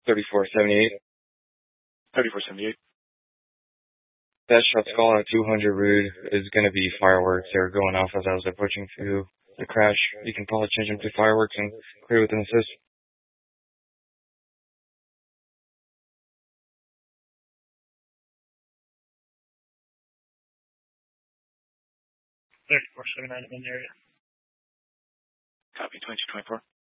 3478. 3478. That shot's call at 200 Rude is going to be fireworks. They were going off as I was approaching to the crash. You can probably change them to fireworks and clear with an assist. 3479 in the area. Copy, 2224.